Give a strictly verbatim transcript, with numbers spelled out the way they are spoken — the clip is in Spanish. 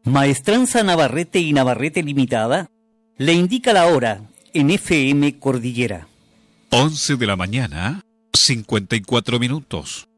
Maestranza Navarrete y Navarrete Limitada le indica la hora en F M Cordillera. once de la mañana, cincuenta y cuatro minutos.